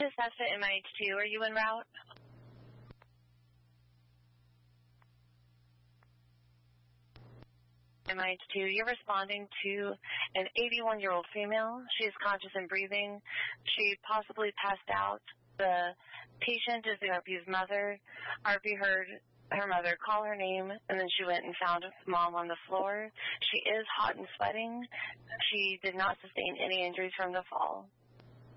is SESTA MIH2. Are you en route? MIH2, you're responding to an 81-year-old female. She is conscious and breathing. She possibly passed out. The patient is the RP's mother. RP heard her mother call her name, and then she went and found mom on the floor. She is hot and sweating. She did not sustain any injuries from the fall.